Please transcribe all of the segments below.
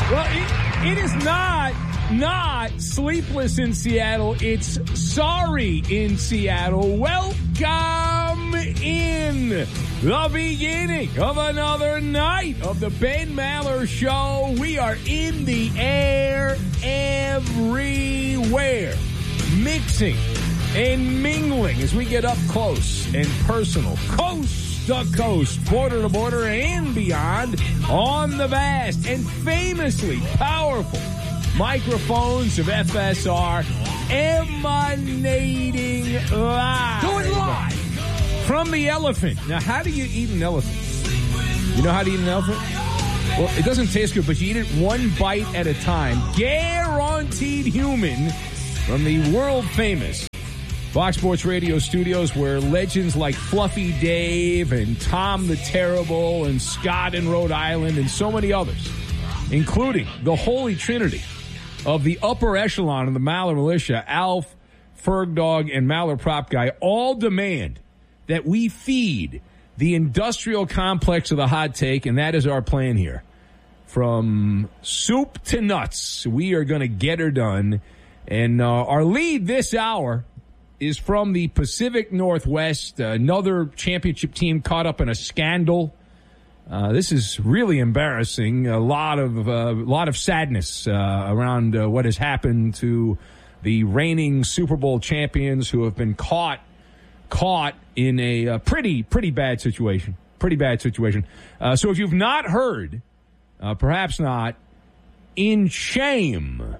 Well, it is not sleepless in Seattle. It's sorry in Seattle. Welcome in the beginning of another night of the Ben Maller Show. We are in the air everywhere, mixing and mingling as we get up close and personal, coast to coast, border to border, and beyond on the vast and famously powerful microphones of FSR, emanating live. Going live from the elephant. Now, how do you eat an elephant? You know how to eat an elephant? Well, it doesn't taste good, but you eat it one bite at a time. Guaranteed human from the world famous Fox Sports Radio studios, where legends like Fluffy Dave and Tom the Terrible and Scott in Rhode Island and so many others, including the holy trinity of the upper echelon of the Maller militia, Alf, Ferg Dog, and Maller Prop Guy, all demand that we feed the industrial complex of the hot take, and that is our plan here. From soup to nuts, we are going to get her done. And our lead this hour is from the Pacific Northwest, another championship team caught up in a scandal. This is really embarrassing. A lot of sadness around what has happened to the reigning Super Bowl champions who have been caught in a pretty bad situation. Pretty bad situation. So if you've not heard, perhaps not, in shame,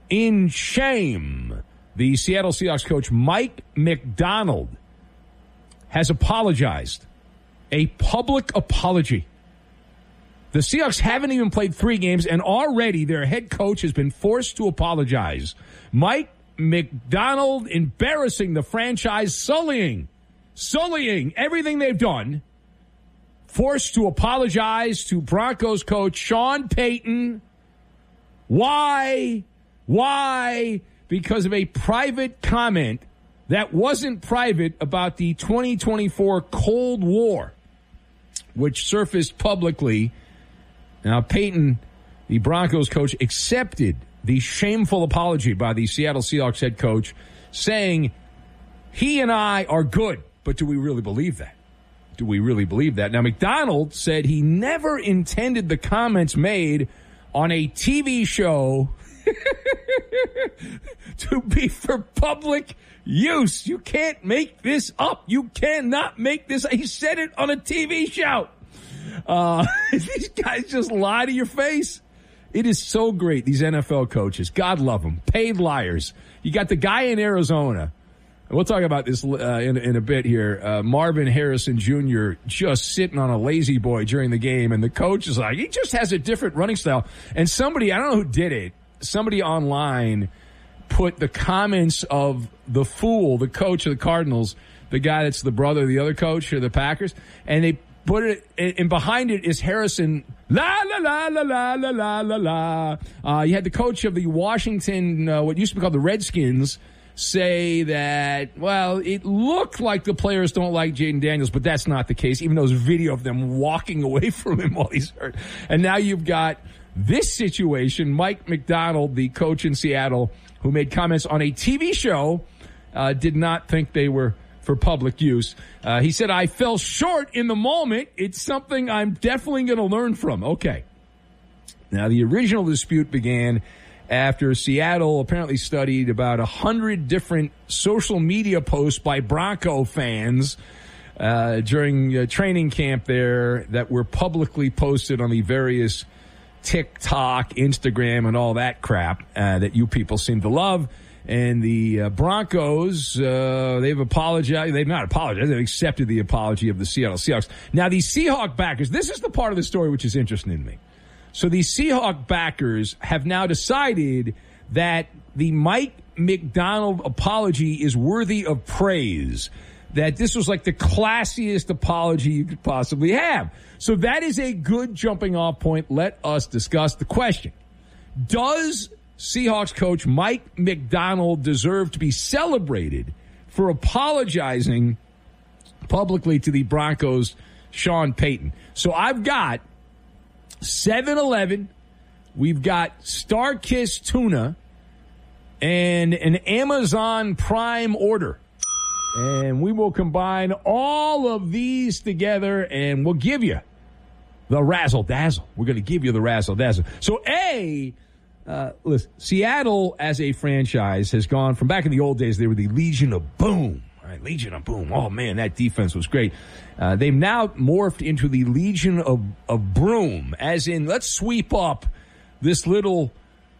the Seattle Seahawks coach Mike Macdonald has apologized. A public apology. The Seahawks haven't even played 3 games, and already their head coach has been forced to apologize. Mike Macdonald embarrassing the franchise, sullying everything they've done. Forced to apologize to Broncos coach Sean Payton. Why? Because of a private comment that wasn't private about the 2024 Cold War, which surfaced publicly. Now, Payton, the Broncos coach, accepted the shameful apology by the Seattle Seahawks head coach, saying, he and I are good, but do we really believe that? Now, Macdonald said he never intended the comments made on a TV show to be for public use. You can't make this up. You cannot make this. He said it on a TV show. These guys just lie to your face. It is so great, these NFL coaches. God love them. Paid liars. You got the guy in Arizona. We'll talk about this in a bit here. Marvin Harrison Jr. just sitting on a lazy boy during the game, and the coach is like, he just has a different running style. And somebody, I don't know who did it, somebody online put the comments of the fool, the coach of the Cardinals, the guy that's the brother of the other coach of the Packers, and they put it, and behind it is Harrison, la, la, la, la, la, la, la, la, la. You had the coach of the Washington, what used to be called the Redskins, say that, well, it looked like the players don't like Jaden Daniels, but that's not the case, even though there's video of them walking away from him while he's hurt. And now you've got this situation. Mike Macdonald, the coach in Seattle, who made comments on a TV show, did not think they were for public use. He said, I fell short in the moment. It's something I'm definitely going to learn from. Okay. Now, the original dispute began after Seattle apparently studied about 100 different social media posts by Bronco fans during training camp there that were publicly posted on the various TikTok, Instagram, and all that crap that you people seem to love. And the Broncos, they've apologized. They've not apologized. They've accepted the apology of the Seattle Seahawks. Now, the Seahawk backers, this is the part of the story which is interesting to me. So the Seahawk backers have now decided that the Mike Macdonald apology is worthy of praise, that this was like the classiest apology you could possibly have. So that is a good jumping off point. Let us discuss the question. Does Seahawks coach Mike Macdonald deserve to be celebrated for apologizing publicly to the Broncos' Sean Payton? So I've got 7-Eleven, we've got StarKist tuna and an Amazon Prime order. And we will combine all of these together, and we'll give you the Razzle Dazzle. We're going to give you the Razzle Dazzle. So, listen, Seattle as a franchise has gone from back in the old days, they were the Legion of Boom. Right, Legion of Boom. Oh, man, that defense was great. They've now morphed into the Legion of Broom, as in let's sweep up this little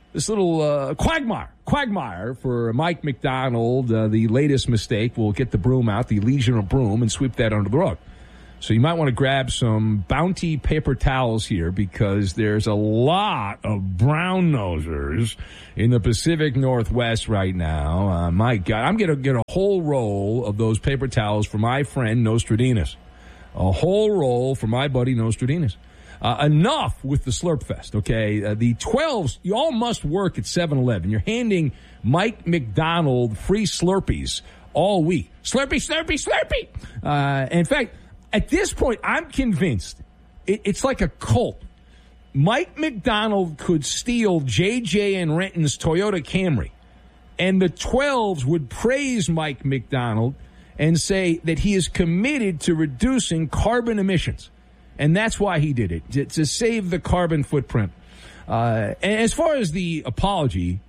quagmire for Mike Macdonald. The latest mistake will get the broom out, the Legion of Broom, and sweep that under the rug. So you might want to grab some Bounty paper towels here, because there's a lot of brown nosers in the Pacific Northwest right now. My God, I'm going to get a whole roll of those paper towels for my friend Nostradamus. A whole roll for my buddy Nostradamus. Enough with the Slurp Fest, okay? The 12s, you all must work at 7-Eleven. You're handing Mike Macdonald free Slurpees all week. Slurpee, Slurpee, Slurpee! In fact, at this point, I'm convinced it's like a cult. Mike Macdonald could steal J.J. and Renton's Toyota Camry, and the 12s would praise Mike Macdonald and say that he is committed to reducing carbon emissions. And that's why he did it, to save the carbon footprint. And as far as the apology,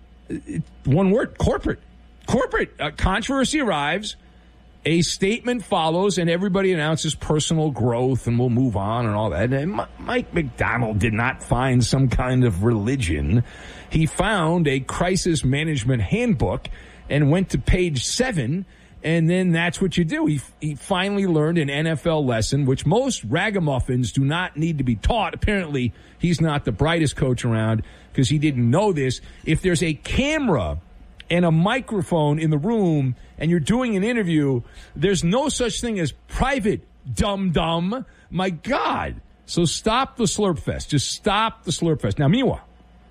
one word, corporate. Corporate. Controversy arrives, a statement follows, and everybody announces personal growth, and we'll move on and all that. And Mike Macdonald did not find some kind of religion. He found a crisis management handbook and went to page 7. And then that's what you do. He finally learned an NFL lesson, which most ragamuffins do not need to be taught. Apparently, he's not the brightest coach around, because he didn't know this. If there's a camera and a microphone in the room and you're doing an interview, there's no such thing as private, dum-dum. My God. So stop the Slurp Fest. Just stop the Slurp Fest. Now, meanwhile,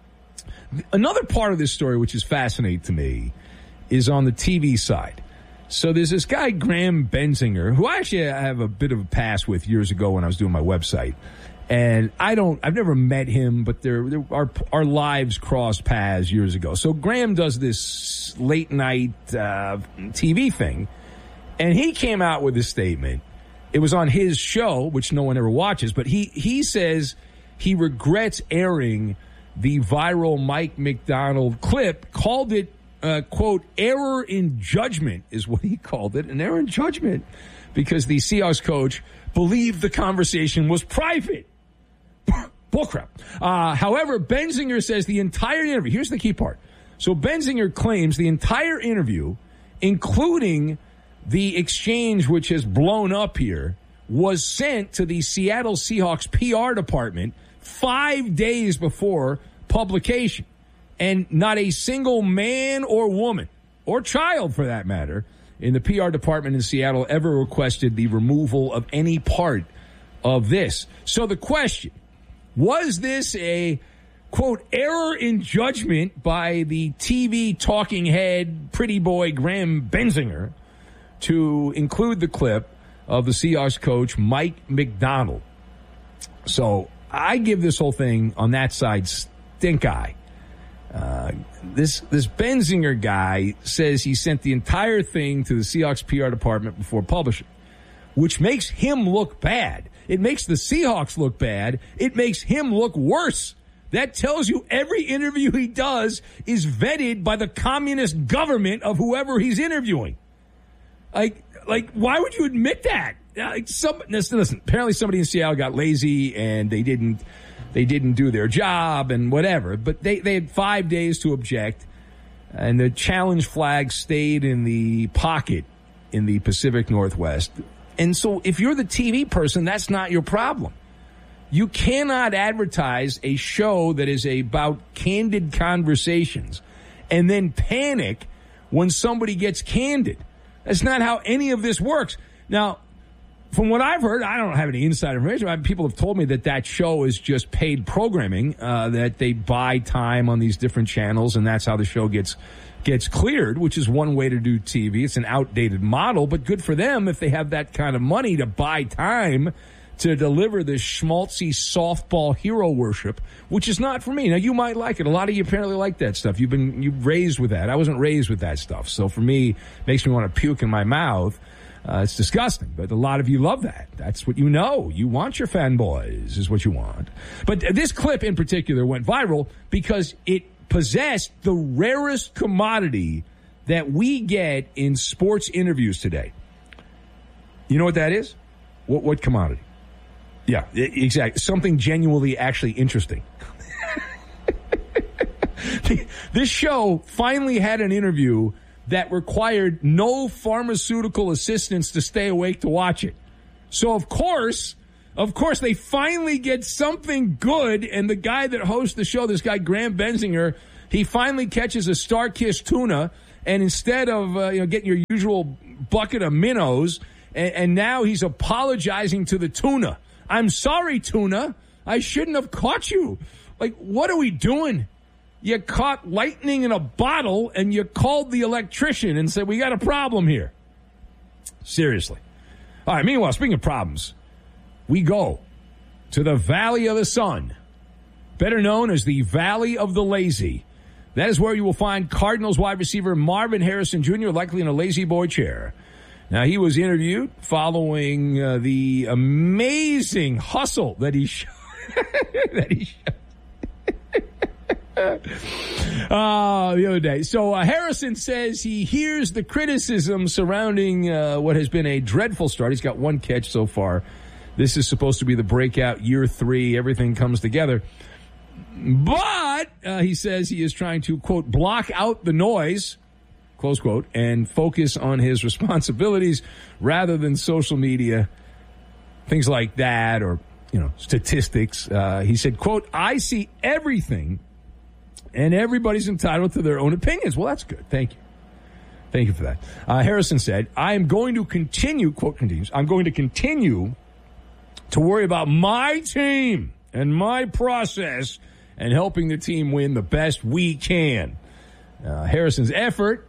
another part of this story which is fascinating to me is on the TV side. So there's this guy, Graham Benzinger, who I actually have a bit of a pass with years ago when I was doing my website. And I've never met him, but our lives crossed paths years ago. So Graham does this late night TV thing, and he came out with a statement. It was on his show, which no one ever watches, but he says he regrets airing the viral Mike Macdonald clip, called it, quote, error in judgment is what he called it, an error in judgment, because the Seahawks coach believed the conversation was private. Bullcrap. However, Benzinger says the entire interview, here's the key part. So Benzinger claims the entire interview, including the exchange which has blown up here, was sent to the Seattle Seahawks PR department 5 days before publication. And not a single man or woman, or child for that matter, in the PR department in Seattle ever requested the removal of any part of this. So the question, was this a, quote, error in judgment by the TV talking head, pretty boy Graham Benzinger to include the clip of the Seahawks coach Mike Macdonald? So I give this whole thing on that side stink eye. This Benzinger guy says he sent the entire thing to the Seahawks PR department before publishing, which makes him look bad. It makes the Seahawks look bad. It makes him look worse. That tells you every interview he does is vetted by the communist government of whoever he's interviewing. Like, why would you admit that? Listen, apparently somebody in Seattle got lazy and they didn't do their job and whatever, but they had 5 days to object, and the challenge flag stayed in the pocket in the Pacific Northwest. And so if you're the TV person, that's not your problem. You cannot advertise a show that is about candid conversations and then panic when somebody gets candid. That's not how any of this works. Now, from what I've heard, I don't have any inside information. People have told me that show is just paid programming, that they buy time on these different channels, and that's how the show gets cleared, which is one way to do TV. It's an outdated model, but good for them if they have that kind of money to buy time to deliver this schmaltzy softball hero worship, which is not for me. Now, you might like it. A lot of you apparently like that stuff. You've raised with that. I wasn't raised with that stuff. So for me, it makes me want to puke in my mouth. It's disgusting, but a lot of you love that. That's what you know. You want your fanboys is what you want. But this clip in particular went viral because it possessed the rarest commodity that we get in sports interviews today. You know what that is? What commodity? Yeah, exactly. Something genuinely actually interesting. This show finally had an interview that required no pharmaceutical assistance to stay awake to watch it. So, of course, they finally get something good, and the guy that hosts the show, this guy Graham Benzinger, he finally catches a Star-Kissed tuna, and instead of getting your usual bucket of minnows, and now he's apologizing to the tuna. I'm sorry, tuna. I shouldn't have caught you. Like, what are we doing? You caught lightning in a bottle, and you called the electrician and said, we got a problem here. Seriously. All right, meanwhile, speaking of problems, we go to the Valley of the Sun, better known as the Valley of the Lazy. That is where you will find Cardinals wide receiver Marvin Harrison Jr., likely in a lazy boy chair. Now, he was interviewed following the amazing hustle that he showed. The other day. So Harrison says he hears the criticism surrounding what has been a dreadful start. He's got one catch so far. This is supposed to be the breakout year 3. Everything comes together. But he says he is trying to, quote, block out the noise, close quote, and focus on his responsibilities rather than social media, things like that, or, statistics. He said, quote, I see everything, and everybody's entitled to their own opinions. Well, that's good. Thank you. Thank you for that. Harrison said, I am going to continue, quote continues, I'm going to continue to worry about my team and my process and helping the team win the best we can. Harrison's effort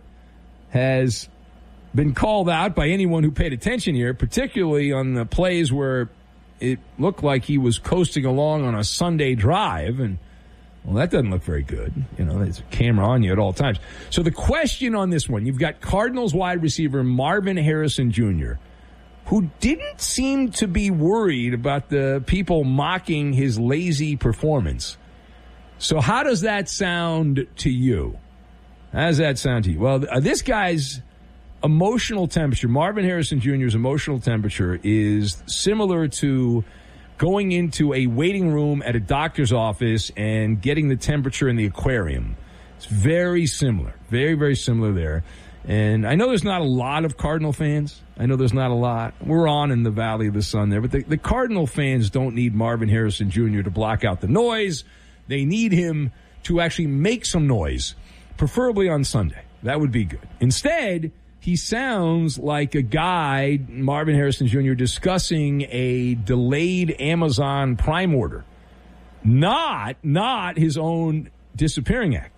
has been called out by anyone who paid attention here, particularly on the plays where it looked like he was coasting along on a Sunday drive, and well, that doesn't look very good. There's a camera on you at all times. So the question on this one, you've got Cardinals wide receiver Marvin Harrison Jr., who didn't seem to be worried about the people mocking his lazy performance. So how does that sound to you? How does that sound to you? Well, this guy's emotional temperature, Marvin Harrison Jr.'s emotional temperature, is similar to going into a waiting room at a doctor's office and getting the temperature in the aquarium. It's very similar. Very, very similar there. And I know there's not a lot of Cardinal fans. I know there's not a lot. We're on in the Valley of the Sun there. But the Cardinal fans don't need Marvin Harrison Jr. to block out the noise. They need him to actually make some noise, preferably on Sunday. That would be good. Instead, he sounds like a guy, Marvin Harrison Jr., discussing a delayed Amazon Prime order, not his own disappearing act.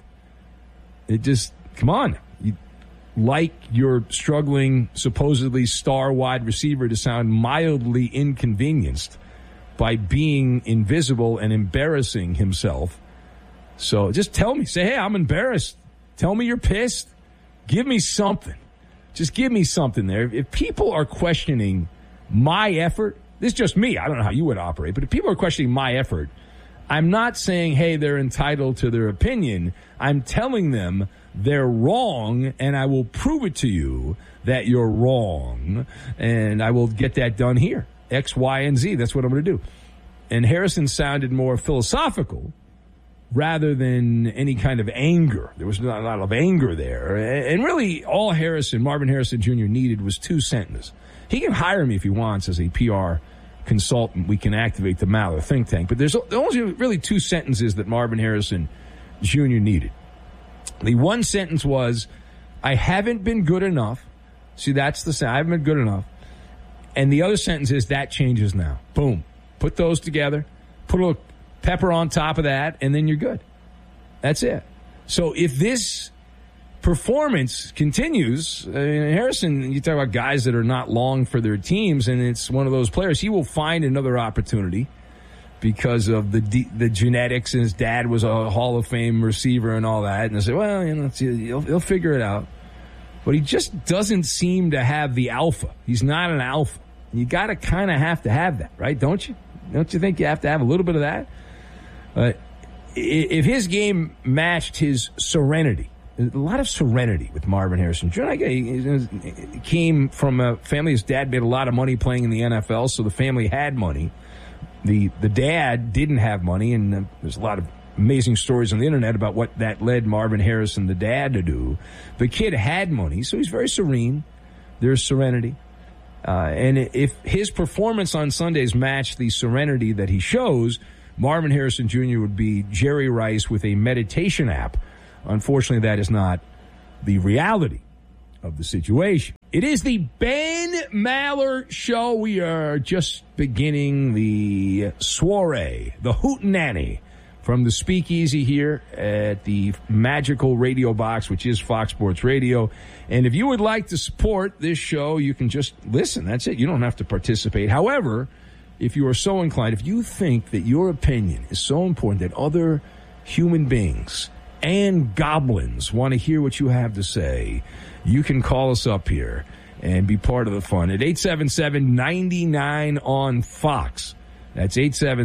It just, come on. You like your struggling, supposedly star wide receiver to sound mildly inconvenienced by being invisible and embarrassing himself. So just tell me. Say, hey, I'm embarrassed. Tell me you're pissed. Give me something. Just give me something there. If people are questioning my effort, this is just me. I don't know how you would operate, but if people are questioning my effort, I'm not saying, hey, they're entitled to their opinion. I'm telling them they're wrong, and I will prove it to you that you're wrong, and I will get that done here. X, Y, and Z. That's what I'm going to do. And Harrison sounded more philosophical rather than any kind of anger. There was not a lot of anger there. And really, all Marvin Harrison Jr. needed was 2 sentences. He can hire me if he wants as a PR consultant. We can activate the Maller think tank. But there's only really 2 sentences that Marvin Harrison Jr. needed. The one sentence was, I haven't been good enough. See, that's the sentence. I haven't been good enough. And the other sentence is, that changes now. Boom. Put those together. Put a little pepper on top of that, and then you're good. That's it. So if this performance continues. Harrison, you talk about guys that are not long for their teams, and it's one of those players. He will find another opportunity because of the genetics, and his dad was a Hall of Fame receiver and all that. And I say, well, he'll figure it out. But he just doesn't seem to have the alpha. He's not an alpha. You got to kind of have to have that, right? Don't you? Don't you think you have to have a little bit of that? If his game matched his serenity, a lot of serenity with Marvin Harrison Jr. He came from a family. His dad made a lot of money playing in the NFL, so the family had money. The dad didn't have money, and there's a lot of amazing stories on the internet about what that led Marvin Harrison, the dad, to do. The kid had money, so he's very serene. There's serenity. And if his performance on Sundays matched the serenity that he shows, Marvin Harrison Jr. would be Jerry Rice with a meditation app. Unfortunately, that is not the reality of the situation. It is the Ben Maller Show. We are just beginning the soiree, the hootenanny, from the speakeasy here at the magical radio box, which is Fox Sports Radio. And if you would like to support this show, you can just listen. That's it. You don't have to participate. However, if you are so inclined, if you think that your opinion is so important that other human beings and goblins want to hear what you have to say, you can call us up here and be part of the fun at 877-99 on Fox. That's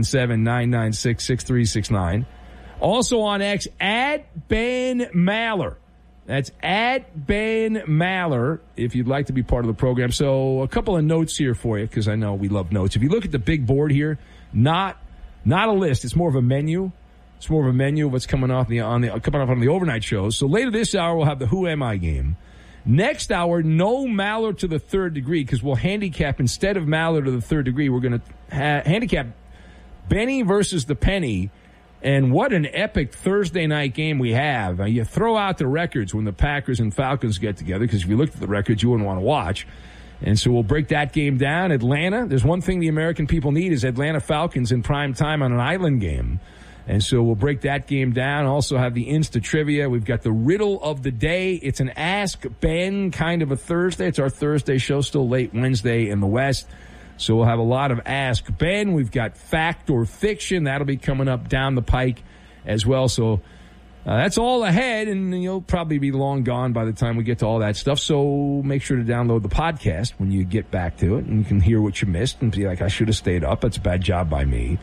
877-996-6369. Also on X, at Ben Maller. That's at Ben Maller, if you'd like to be part of the program. So a couple of notes here for you, because I know we love notes. If you look at the big board here, not a list. It's more of a menu. It's more of a menu of what's coming off on the overnight shows. So later this hour, we'll have the Who Am I game. Next hour, no Maller to the third degree, because we'll handicap, instead of Maller to the third degree, we're going to handicap Benny versus the Penny. And what an epic Thursday night game we have. You throw out the records when the Packers and Falcons get together, because if you looked at the records, you wouldn't want to watch. And so we'll break that game down. Atlanta, there's one thing the American people need is Atlanta Falcons in prime time on an island game. And so we'll break that game down. Also have the Insta Trivia. We've got the Riddle of the Day. It's an Ask Ben kind of a Thursday. It's our Thursday show, still late Wednesday in the West. So we'll have a lot of Ask Ben. We've got Fact or Fiction. That'll be coming up down the pike as well. So that's all ahead, and you'll probably be long gone by the time we get to all that stuff. So make sure to download the podcast when you get back to it, and you can hear what you missed and be like, I should have stayed up. That's a bad job by me.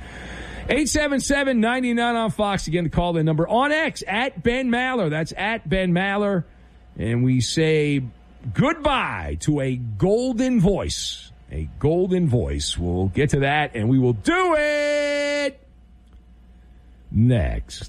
877-99 on Fox. Again, the call-in number on X, at Ben Maller. That's at Ben Maller. And we say goodbye to a golden voice. A golden voice. We'll get to that, and we will do it next.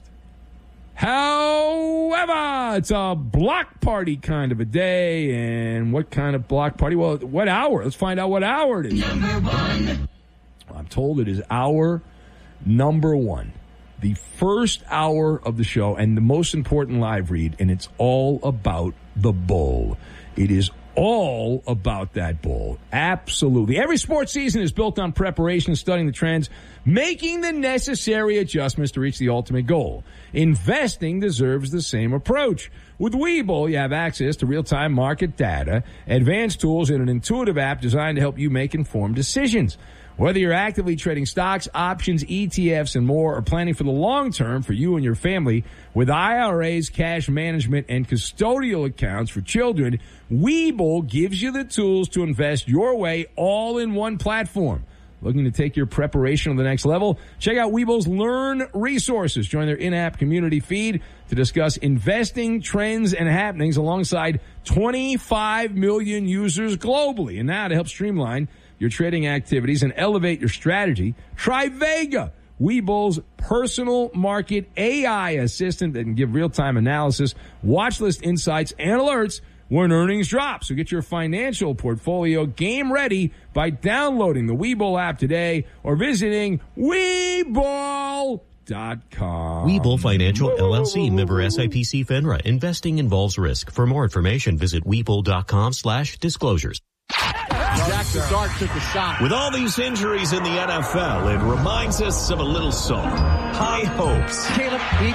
However, it's a block party kind of a day. And what kind of block party? Well, what hour? Let's find out what hour it is. Number one. I'm told it is hour number one, the first hour of the show, and the most important live read, and it's all about the Bull. It is all about that Bull. Absolutely. Every sports season is built on preparation, studying the trends, making the necessary adjustments to reach the ultimate goal. Investing deserves the same approach. With Webull, you have access to real-time market data, advanced tools, and an intuitive app designed to help you make informed decisions. Whether you're actively trading stocks, options, ETFs, and more, or planning for the long term for you and your family, with IRAs, cash management, and custodial accounts for children, Webull gives you the tools to invest your way all in one platform. Looking to take your preparation to the next level? Check out Webull's Learn resources. Join their in-app community feed to discuss investing trends and happenings alongside 25 million users globally. And now to help streamline your trading activities and elevate your strategy, try Vega, Webull's personal market AI assistant that can give real-time analysis, watch list insights, and alerts when earnings drop. So get your financial portfolio game ready by downloading the Webull app today or visiting Webull.com. Webull Financial LLC, member SIPC FINRA. Investing involves risk. For more information, visit Webull.com/disclosures. Jackson Dart took a shot. With all these injuries in the NFL, it reminds us of a little song, High Hopes. Caleb, he